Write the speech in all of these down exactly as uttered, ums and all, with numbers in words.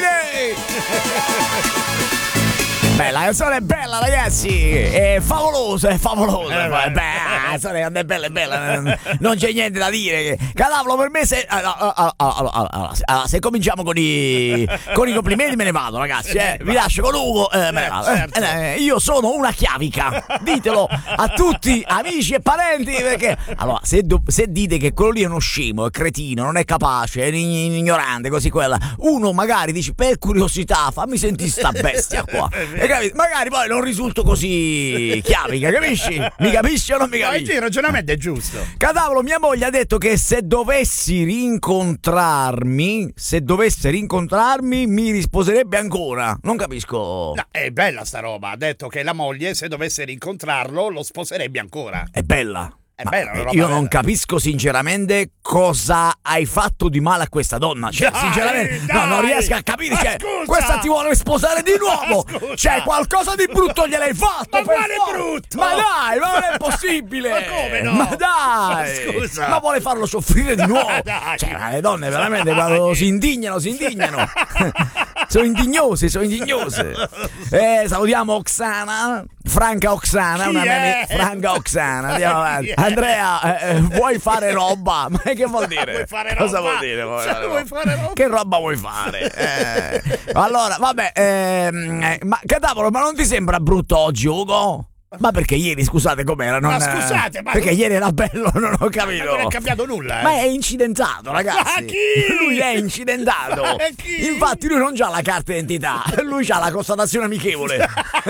Beh, la canzone è bella, ragazzi, è favolosa, è favolosa. Eh, beh, la canzone è bella, è bella, non c'è niente da dire. Cadavolo, per me se allora, allora, allora, se cominciamo con i con i complimenti me ne vado, ragazzi, eh. Vi lascio con Ugo, eh, me ne vado. Eh, eh, io sono una chiavica. Ditelo a tutti, amici e parenti, perché allora, se, do, se dite che quello lì è uno scemo, è cretino, non è capace, è ignorante, così quella, uno magari dice per curiosità, fammi sentire sta bestia qua. Magari poi non risulto così chiavica, capisci? Mi capisci o non mi capisci? No, il ragionamento è giusto. Cadavolo, mia moglie ha detto che se dovessi rincontrarmi, se dovesse rincontrarmi, mi risposerebbe ancora. Non capisco. No, è bella sta roba. Ha detto che la moglie, se dovesse rincontrarlo, lo sposerebbe ancora. È bella. È bella, io bella. Non capisco sinceramente cosa hai fatto di male a questa donna. Cioè, dai, sinceramente, dai. no, non riesco a capire. Cioè, questa ti vuole sposare di nuovo. Cioè, qualcosa di brutto gliel'hai fatto. Ma per quale forza. brutto? Ma dai, ma non è possibile. Ma come no? Ma dai, scusa. Ma vuole farlo soffrire di nuovo. Dai. Cioè, le donne veramente quando si indignano, si indignano. Sono indignose, sono indignose. Eh, salutiamo Oksana, Franca Oksana, Chi una mia è? amica, Franca Oksana. Andiamo avanti. Andrea, eh, vuoi fare roba? Ma che vuol dire? Vuoi fare Cosa roba? vuol dire? Vuoi Cioè, fare vuoi roba? fare roba? Che roba vuoi fare? Eh, allora, vabbè, ehm, eh, ma Cadavolo, ma non ti sembra brutto oggi, Ugo? Ma perché ieri, scusate, com'era? Non, Ma scusate, ma perché ieri era bello, non ho capito. Ma non è cambiato nulla, eh. Ma è incidentato, ragazzi. Ma chi? Lui è incidentato. Ma chi? Infatti lui non c'ha la carta d'identità, lui c'ha la constatazione amichevole.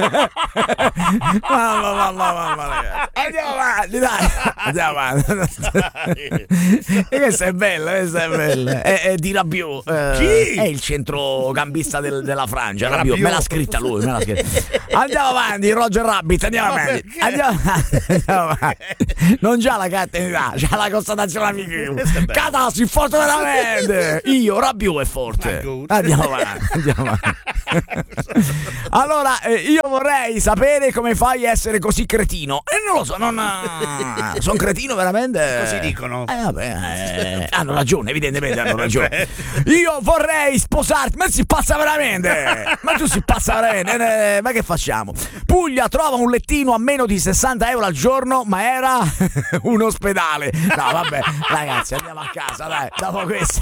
Mamma, mamma, mamma, ragazzi. Andiamo avanti, dai. Andiamo avanti. E questa è bella, questa è bella. È, è di Rabiot. Eh, Chi? È il centrocampista del, della Francia. Rabiot. Rabiot. Me l'ha scritta lui, me l'ha scritta. Andiamo avanti, Roger Rabbit, andiamo Ma avanti. perché? Andiamo avanti. Andiamo avanti. Non c'ha la carta d'identità, c'ha la constatazione amichevole. Catassi, forte veramente. Io, Rabiot è forte. Andiamo avanti, andiamo avanti. Allora, eh, io vorrei sapere come fai a essere così cretino. E non lo so, non. Sono cretino veramente. Così dicono. Eh, vabbè, eh, hanno ragione, evidentemente hanno ragione. Io vorrei sposarti, ma si passa veramente. Ma tu si passa veramente. Eh, ma che facciamo? Puglia trova un lettino a meno di sessanta euro al giorno, ma era un ospedale. No, vabbè, ragazzi, andiamo a casa, dai, dopo questo.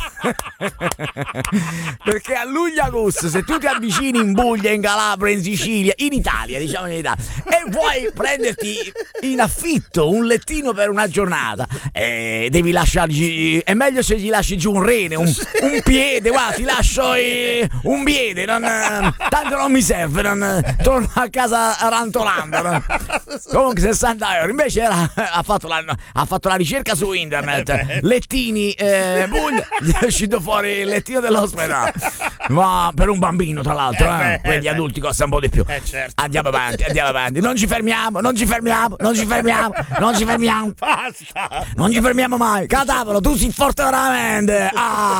Perché a luglio-agosto, se tu ti avvicini in Puglia, in Calabria, in Sicilia, in Italia, diciamo in Italia, e vuoi prenderti in affitto un lettino per una giornata, eh, devi lasciargli. È meglio se gli lasci giù un rene, un, un piede, guarda, ti lascio eh, un piede, non, tanto non mi serve, non, torno a casa rantolando. No? Comunque sessanta euro. Invece era, ha, fatto la, ha fatto la ricerca su internet, lettini eh, Puglia, gli è uscito fuori il lettino dell'ospedale. Ma per un bambino, tra l'altro, eh, eh, quelli adulti costano un po' di più. Eh, certo. Andiamo avanti, andiamo avanti. Non ci fermiamo, non ci fermiamo, non ci fermiamo, non ci fermiamo. Basta. Non ci fermiamo mai. Cadavolo, tu sei forte veramente.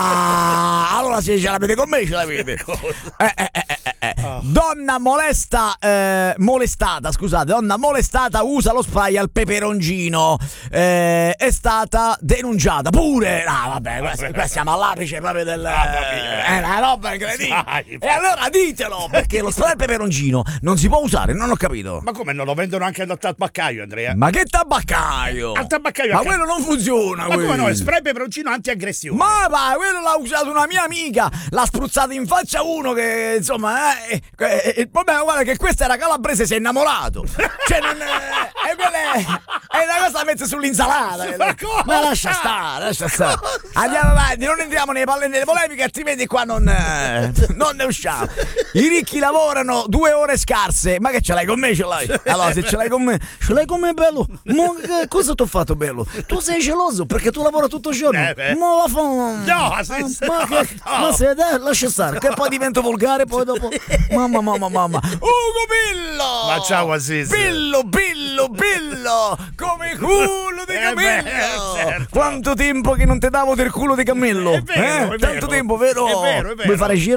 Ah, allora se ce l'avete con me, ce l'avete. Eh, eh, eh, eh, eh. Oh. Donna molesta, eh, molestata, scusate, donna molestata usa lo spray al peperoncino. Eh, è stata denunciata pure. No, vabbè, qua, qua siamo all'apice proprio del. Eh, è una roba incredibile. E allora ditelo, perché lo spray al peperoncino non si può usare, non ho capito. Ma come non lo vendono anche al tabaccaio, Andrea? Ma che tabaccaio? Al tabaccaio. Ma anche... quello non funziona. Ma quello. come no? È spray peperoncino anti-aggressione. Ma va, quello l'ha usato una mia amica, l'ha spruzzato in faccia uno che insomma eh, eh, il problema guarda che questo era calabrese, si è innamorato. Cioè non eh, è, quella è, è una cosa da mettere sull'insalata. Ma cosa? Ma lascia stare, lascia stare. Andiamo avanti, non entriamo nei palle nelle polemiche, altrimenti qua non, eh, non ne usciamo. I ricchi lavorano due ore scarse. Ma che ce l'hai con me? Ce l'hai? Allora se ce l'hai con me, ce l'hai con me bello. Mo, che cosa ti ho fatto bello? Tu sei geloso perché tu lavori tutto il giorno. Eh, Mo la fa... No, ah, sì, ma, che... no. ma se dai, lascia stare, che poi divento volgare poi dopo. Mamma, mamma, mamma. Ugo Pillo! Ma ciao Aziz. Pillo, Pillo, Pillo! Come culo di Eh cammello! beh, certo. Quanto tempo che non ti davo del culo di cammello? È vero, eh? è vero. Tanto tempo, vero? È vero, è vero. Vuoi fare giro?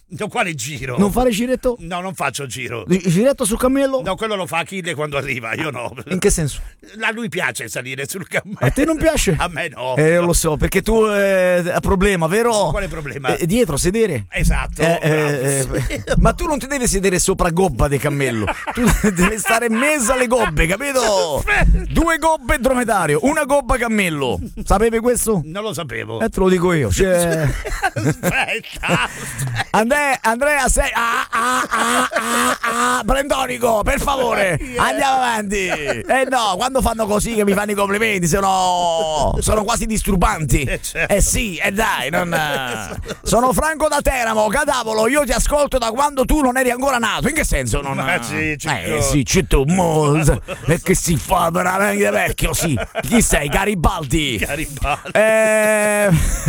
No, quale giro? Non fare giretto? No, non faccio giro. Giretto sul cammello? No, quello lo fa Achille quando arriva, io no. In che senso? A lui piace salire sul cammello. A te non piace? A me no. Eh, lo so, perché tu eh, hai problema, vero? Quale problema? Eh, dietro, sedere. Esatto. Eh, eh, eh, ma tu non ti devi sedere sopra gobba di cammello. Tu devi stare in mezzo alle gobbe, capito? Due gobbe dromedario, una gobba cammello. Sapevi questo? Non lo sapevo. Eh, te lo dico io. Cioè... Aspetta. Andrea, Andrea, sei. Ah, ah, ah, ah, ah, Brendonico, per favore, Yeah. andiamo avanti. Eh no, quando fanno così che mi fanno i complimenti, sono, sono quasi disturbanti. Eh, certo. Eh sì, e eh dai, non. Sono Franco da Teramo, Cadavolo, io ti ascolto da quando tu non eri ancora nato. In che senso? Non. Ma sì, Eh sì, c'è tu, mo, perché si fa veramente vecchio, sì. Chi sei? Garibaldi. Garibaldi. Eh,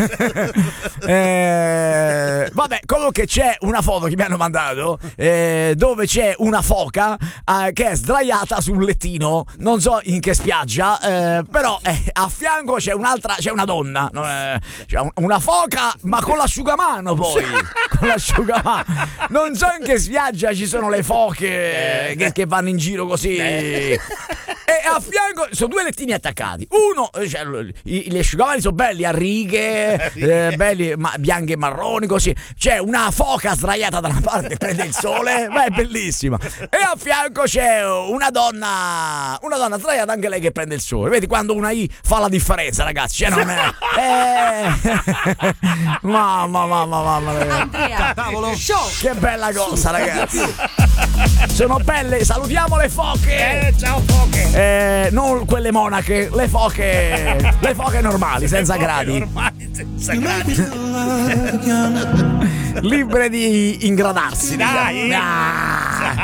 eh, vabbè, comunque c'è una foto che mi hanno mandato eh, dove c'è una foca eh, che è sdraiata sul lettino, non so in che spiaggia, eh, però eh, a fianco c'è un'altra, c'è una donna, eh, c'è un- una foca ma con l'asciugamano poi, con l'asciugamano. Non so in che spiaggia ci sono le foche che, che vanno in giro così. E a fianco sono due lettini attaccati. Uno, cioè, i- gli asciugamani sono belli a righe, eh, belli ma- bianchi e marroni così. C'è una foca sdraiata da una parte che prende il sole, ma è bellissima. E a fianco c'è una donna, una donna sdraiata anche lei che prende il sole. Vedi quando una I fa la differenza, ragazzi. Cioè, non è. Eh, mamma, mamma, mamma. Andrea, show. Che bella cosa, ragazzi. Sono belle, salutiamo le foche. Eh, ciao foche. Eh, non quelle monache, le foche, le foche normali, senza gradi, Ormai senza gradi. libere di ingradarsi. Dai. diciamo. Ah.